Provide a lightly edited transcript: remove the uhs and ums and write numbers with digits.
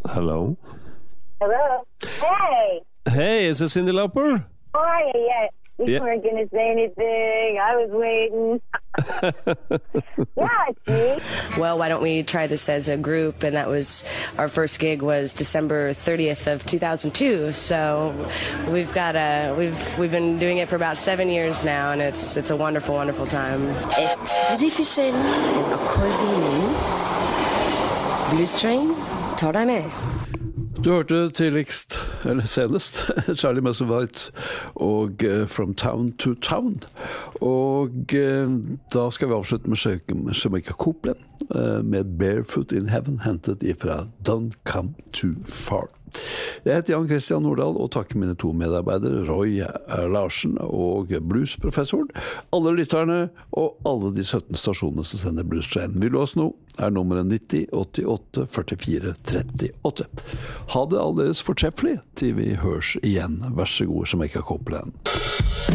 Hello. Hello. Hey. Hey, is this Cyndi Lauper? How are you? Yeah. You weren't going to say anything. I was waiting. Yeah, it's me. Well, why don't we try this as a group? And that was our first gig was December 30th of 2002. So we've been doing it for about 7 years now, and it's a wonderful, wonderful time. Et riffisen en akkordinen. Blues Train tar deg med. Du hørte tidligst, eller senest, Charlie Musselwhite og From Town to Town. Og da skal vi avslutte med Jamaica Copeland med Barefoot in Heaven, hentet ifra Don't Come Too Far. Jeg heter Jan Christian Nordahl og takker mine 2 medarbeidere, Roy Larsen og bluesprofessoren, alle lytterne og alle de 17 stasjonene som sender Blues Train. Vil du oss nå nummeret 90 88 44 38. Ha det aldeles fortreffelig til vi hørs igjen. Vær så god, Jamaica Copeland.